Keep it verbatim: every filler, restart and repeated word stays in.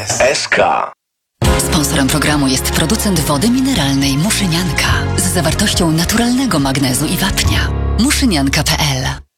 S K. Sponsorem programu jest producent wody mineralnej Muszynianka z zawartością naturalnego magnezu i wapnia. muszynianka kropka p l